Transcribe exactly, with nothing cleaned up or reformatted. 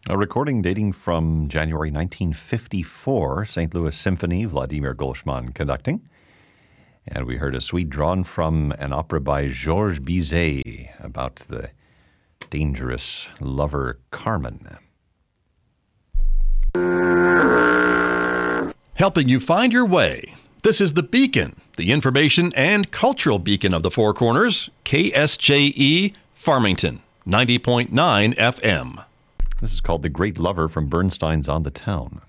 A recording dating from January nineteen fifty-four, Saint Louis Symphony, Vladimir Golshman conducting. And we heard a suite drawn from an opera by Georges Bizet about the dangerous lover Carmen. Helping you find your way. This is The Beacon, the information and cultural beacon of the Four Corners, K S J E, Farmington, ninety point nine F M. This is called The Great Lover from Bernstein's On the Town.